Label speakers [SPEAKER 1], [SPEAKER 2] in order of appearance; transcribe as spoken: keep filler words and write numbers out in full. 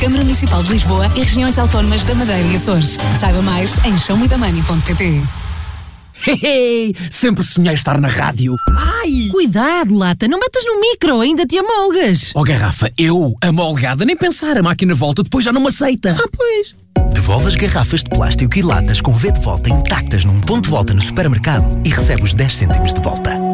[SPEAKER 1] Câmara Municipal de Lisboa e regiões autónomas da Madeira e Açores. Saiba mais em show me the money ponto pt.
[SPEAKER 2] Hehe, sempre sonhei estar na rádio.
[SPEAKER 3] Ai! Cuidado, Lata, não metas no micro, ainda te amolgas.
[SPEAKER 2] Oh, garrafa, eu, amolgada, nem pensar, a máquina volta, depois já não me aceita.
[SPEAKER 3] Ah, pois.
[SPEAKER 4] Devolve as garrafas de plástico e latas com V de volta intactas num ponto de volta no supermercado e recebe os dez cêntimos de volta.